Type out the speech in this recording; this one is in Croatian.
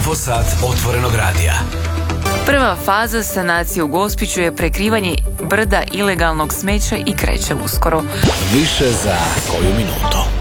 Infosat otvorenog radija. Prva faza sanacije u Gospiću je prekrivanje brda ilegalnog smeća i kreće uskoro. Više za koju minutu.